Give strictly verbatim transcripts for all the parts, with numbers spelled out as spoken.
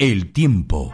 El tiempo.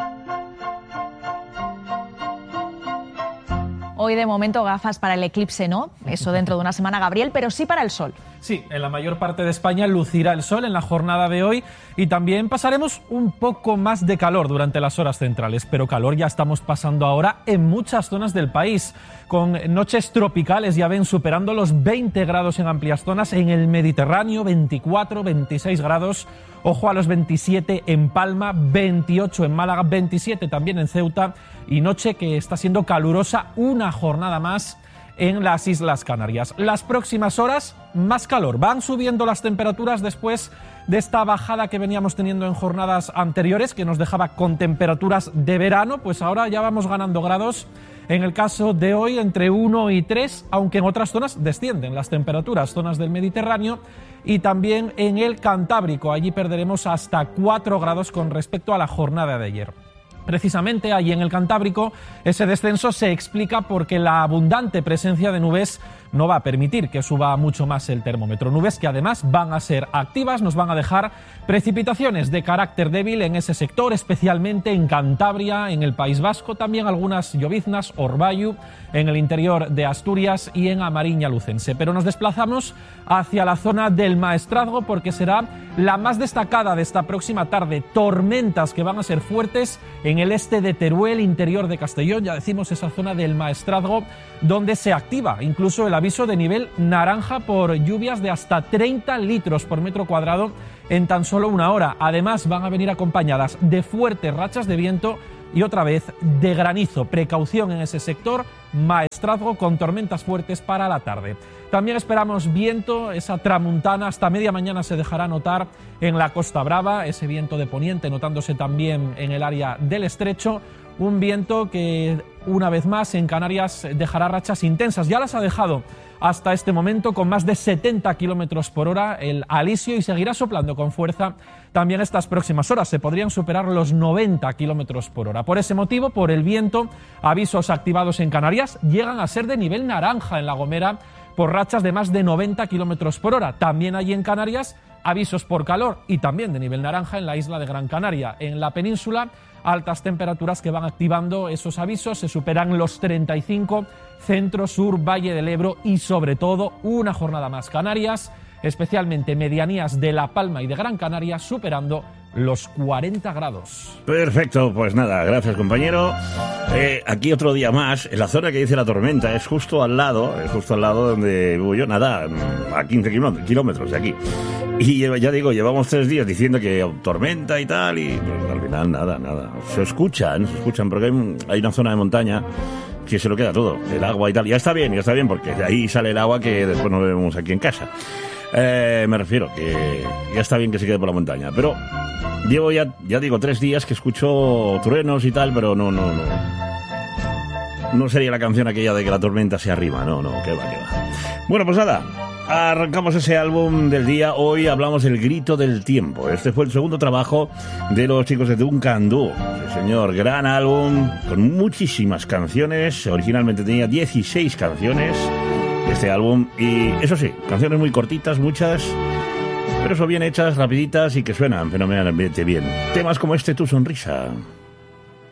Hoy de momento gafas para el eclipse, ¿no? Eso dentro de una semana, Gabriel, pero sí para el sol. Sí, en la mayor parte de España lucirá el sol en la jornada de hoy y también pasaremos un poco más de calor durante las horas centrales, pero calor ya estamos pasando ahora en muchas zonas del país, con noches tropicales, ya ven, superando los veinte grados en amplias zonas, en el Mediterráneo, veinticuatro, veintiséis grados, ojo a los veintisiete en Palma, veintiocho en Málaga, veintisiete también en Ceuta, y noche que está siendo calurosa una jornada más en las Islas Canarias. Las próximas horas, más calor. Van subiendo las temperaturas después de esta bajada que veníamos teniendo en jornadas anteriores, que nos dejaba con temperaturas de verano, pues ahora ya vamos ganando grados. En el caso de hoy, entre uno y tres, aunque en otras zonas descienden las temperaturas, zonas del Mediterráneo y también en el Cantábrico. Allí perderemos hasta cuatro grados con respecto a la jornada de ayer. Precisamente allí en el Cantábrico ese descenso se explica porque la abundante presencia de nubes no va a permitir que suba mucho más el termómetro. Nubes que además van a ser activas, nos van a dejar precipitaciones de carácter débil en ese sector, especialmente en Cantabria, en el País Vasco, también algunas lloviznas, orvallo, en el interior de Asturias y en Amariña Lucense. Pero nos desplazamos hacia la zona del Maestrazgo porque será la más destacada de esta próxima tarde. Tormentas que van a ser fuertes en el este de Teruel, interior de Castellón, ya decimos esa zona del Maestrazgo, donde se activa incluso el aviso de nivel naranja por lluvias de hasta treinta litros por metro cuadrado en tan solo una hora. Además van a venir acompañadas de fuertes rachas de viento y otra vez de granizo. Precaución en ese sector, Maestrazgo con tormentas fuertes para la tarde. También esperamos viento, esa tramuntana hasta media mañana se dejará notar en la Costa Brava, ese viento de poniente notándose también en el área del Estrecho. Un viento que una vez más en Canarias dejará rachas intensas. Ya las ha dejado hasta este momento con más de setenta kilómetros por hora el alisio y seguirá soplando con fuerza también estas próximas horas. Se podrían superar los noventa kilómetros por hora. Por ese motivo, por el viento, avisos activados en Canarias llegan a ser de nivel naranja en La Gomera por rachas de más de noventa kilómetros por hora. También allí en Canarias avisos por calor y también de nivel naranja en la isla de Gran Canaria. En la península, altas temperaturas que van activando esos avisos, se superan los treinta y cinco, centro, sur, Valle del Ebro y sobre todo una jornada más Canarias, especialmente medianías de La Palma y de Gran Canaria, superando los cuarenta grados. Perfecto, pues nada, gracias compañero. Eh, aquí otro día más, en la zona que dice la tormenta, es justo al lado, es justo al lado donde vivo yo, nada, a quince kilómetros de aquí. Y ya digo, llevamos tres días diciendo que tormenta y tal, y pues, al final nada, nada. Se escuchan, se escuchan, porque hay, hay una zona de montaña que se lo queda todo, el agua y tal. Ya está bien, ya está bien, porque de ahí sale el agua que después no vemos aquí en casa. Eh, me refiero que ya está bien que se quede por la montaña, pero llevo ya, ya digo, tres días que escucho truenos y tal, pero no, no, no. No sería la canción aquella de que la tormenta se arrima, no, no, que va, que va. Bueno, pues nada. Arrancamos ese álbum del día. Hoy hablamos del Grito del Tiempo. Este fue el segundo trabajo de los chicos de Duncan Du. Sí, señor, gran álbum con muchísimas canciones. Originalmente tenía dieciséis canciones este álbum. Y eso sí, canciones muy cortitas, muchas, pero eso bien hechas, rapiditas y que suenan fenomenalmente bien. Temas como este, Tu Sonrisa.